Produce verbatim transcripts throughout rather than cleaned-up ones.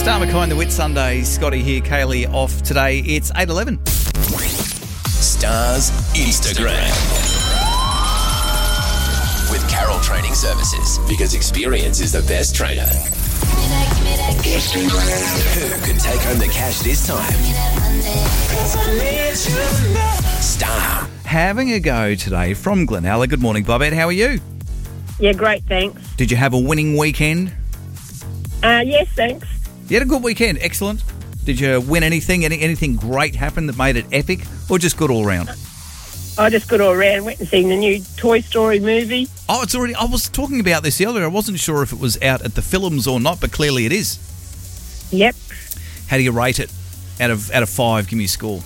Star McKay and the Whit Sunday. Scotty here, Kaylee off today. It's eight eleven. Stars Instagram. With Carroll Training Services. Because experience is the best trainer. Who could take home the cash this time? Star. Having a go today from Glenalla. Good morning, Bobette. How are you? Yeah, great, thanks. Did you have a winning weekend? Uh, yes, thanks. You had a good weekend. Excellent. Did you win anything? Any Anything great happen that made it epic? Or just good all round? I just got all around, went and seen the new Toy Story movie. Oh, it's already... I was talking about this earlier. I wasn't sure if it was out at the films or not, but clearly it is. Yep. How do you rate it? Out of out of five, give me a score.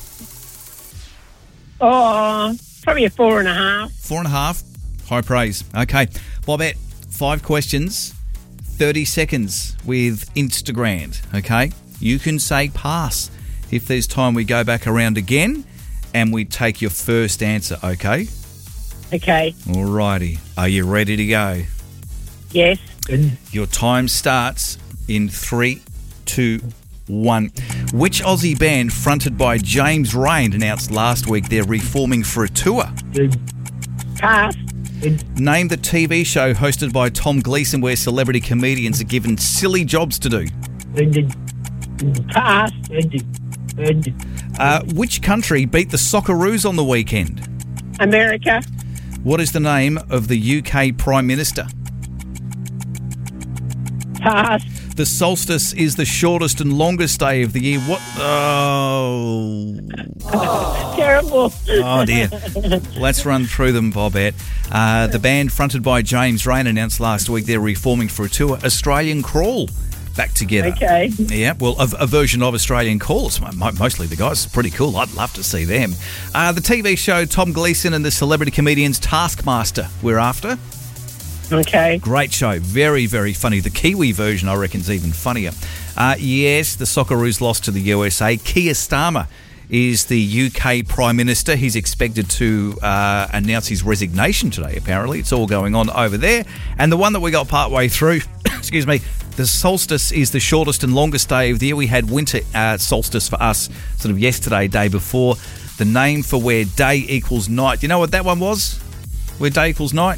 Oh, probably a four and a half. Four and a half. High praise. Okay. Bobette, five questions, thirty seconds with Instagram, okay? You can say pass. If there's time, we go back around again and we take your first answer, okay? Okay. Alrighty. Are you ready to go? Yes. Your time starts in three, two, one. Which Aussie band fronted by James Rain announced last week they're reforming for a tour? Pass. Name the T V show hosted by Tom Gleeson where celebrity comedians are given silly jobs to do. Pass. Uh, which country beat the Socceroos on the weekend? America. What is the name of the U K Prime Minister? Pass. The solstice is the shortest and longest day of the year. What? Oh. Oh. Terrible. Oh, dear. Let's run through them, Bobette. Uh, the band fronted by James Rain announced last week they're reforming for a tour. Australian Crawl. Back together. Okay. Yeah, well, a, a version of Australian Call. It's mostly the guys. It's pretty cool. I'd love to see them. Uh, the T V show Tom Gleeson and the celebrity comedians Taskmaster we're after. Okay. Great show. Very, very funny. The Kiwi version, I reckon, is even funnier. Uh, yes, the Socceroos lost to the U S A. Keir Starmer is the U K Prime Minister. He's expected to uh, announce his resignation today, apparently. It's all going on over there. And the one that we got partway through, excuse me, the solstice is the shortest and longest day of the year. We had winter uh, solstice for us sort of yesterday, day before. The name for where day equals night. Do you know what that one was? Where day equals night?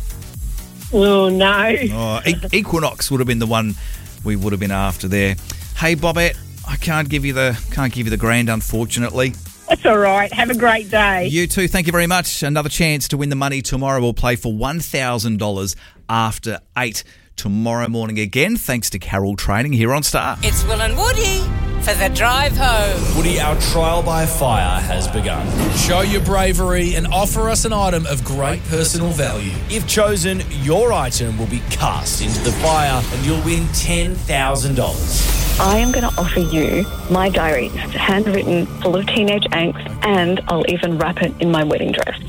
Oh, no. Oh, e- Equinox would have been the one we would have been after there. Hey, Bobette, I can't give you the can't give you the grand, unfortunately. That's all right. Have a great day. You too. Thank you very much. Another chance to win the money tomorrow. We'll play for one thousand dollars after eight tomorrow morning again, thanks to Carroll Training here on Star. It's Will and Woody for the drive home. Woody, our trial by fire has begun. Show your bravery and offer us an item of great personal value. If chosen, your item will be cast into the fire and you'll win ten thousand dollars. I am going to offer you my diary. It's handwritten, full of teenage angst, and I'll even wrap it in my wedding dress.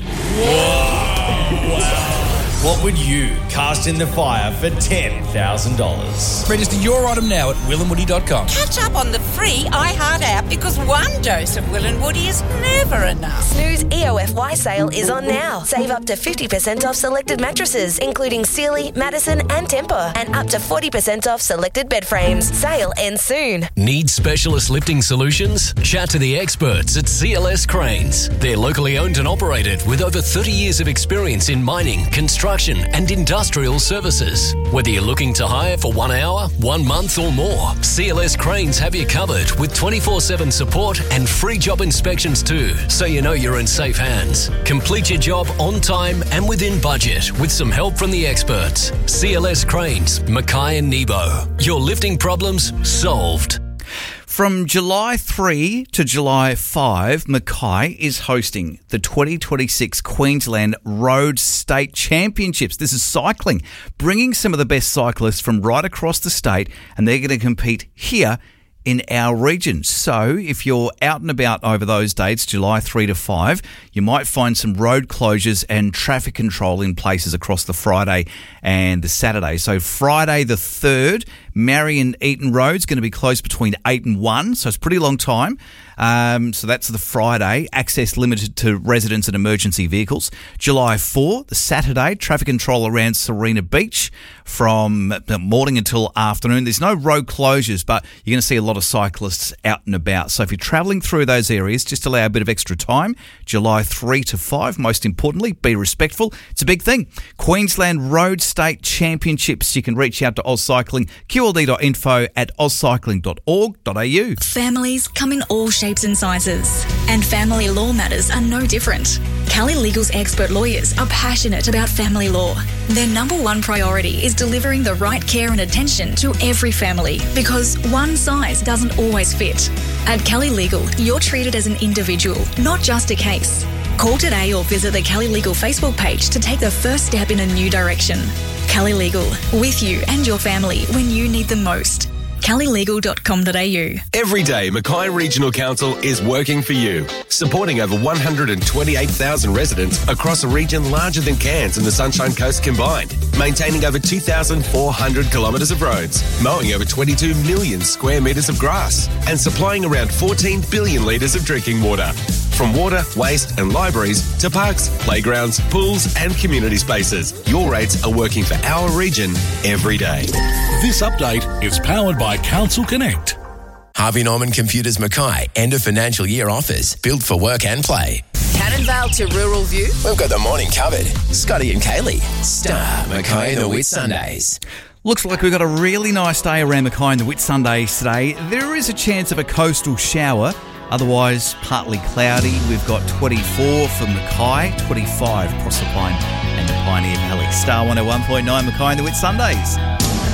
Whoa! Wow. What would you cast in the fire for ten thousand dollars? Register your item now at will and woody dot com. Catch up on the free iHeart app because one dose of Will and Woody is never enough. Snooze E O F Y sale is on now. Save up to fifty percent off selected mattresses, including Sealy, Madison and Tempur, and up to forty percent off selected bed frames. Sale ends soon. Need specialist lifting solutions? Chat to the experts at C L S Cranes. They're locally owned and operated with over thirty years of experience in mining, construction and industrial services. Whether you're looking to hire for one hour, one month or more, C L S Cranes have you covered with twenty-four seven support and free job inspections too, so you know you're in safe hands. Complete your job on time and within budget with some help from the experts. C L S Cranes, McKay and Nebo. Your lifting problems solved. From July third to July fifth, McKay is hosting the twenty twenty-six Queensland Road State Championships. This is cycling, bringing some of the best cyclists from right across the state, and they're going to compete here in our region. So if you're out and about over those dates, July third to fifth, you might find some road closures and traffic control in places across the Friday and the Saturday. So Friday the third, Marion Eaton Road's going to be closed between eight and one, so it's a pretty long time. Um, so that's the Friday. Access limited to residents and emergency vehicles. July fourth, the Saturday, traffic control around Serena Beach from morning until afternoon. There's no road closures, but you're going to see a lot of cyclists out and about. So if you're travelling through those areas, just allow a bit of extra time. July third to five, most importantly, be respectful. It's a big thing. Queensland Road State Championships. You can reach out to Oz Cycling, q l d dot info at oz cycling dot org dot a u. Families come in all shapes and sizes, and family law matters are no different. Kelly Legal's expert lawyers are passionate about family law. Their number one priority is delivering the right care and attention to every family, because one size doesn't always fit. At Kelly Legal, you're treated as an individual, not just a case. Call today or visit the Kelly Legal Facebook page to take the first step in a new direction. Kelly Legal, with you and your family when you need them most. kelly legal dot com dot a u. Every day, Mackay Regional Council is working for you, supporting over one hundred twenty-eight thousand residents across a region larger than Cairns and the Sunshine Coast combined, maintaining over two thousand four hundred kilometres of roads, mowing over twenty-two million square metres of grass, and supplying around fourteen billion litres of drinking water. From water, waste and libraries to parks, playgrounds, pools and community spaces, your rates are working for our region every day. This update is powered by Council Connect. Harvey Norman Computers Mackay, end of financial year offers, built for work and play. Cannonvale to Rural View. We've got the morning covered. Scotty and Kaylee, Star Mackay and the Whit Sundays. Looks like we've got a really nice day around Mackay and the Whit Sundays today. There is a chance of a coastal shower. Otherwise, partly cloudy. We've got twenty-four for Mackay, twenty-five Proserpine and the Pioneer Valley. Star one oh one point nine Mackay and the Whit Sundays.